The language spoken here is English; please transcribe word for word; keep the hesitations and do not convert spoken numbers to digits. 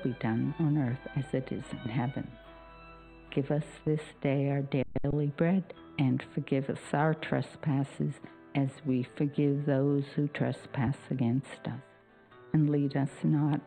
be done on earth as it is in heaven. Give us this day our daily bread, and forgive us our trespasses as we forgive those who trespass against us. And lead us not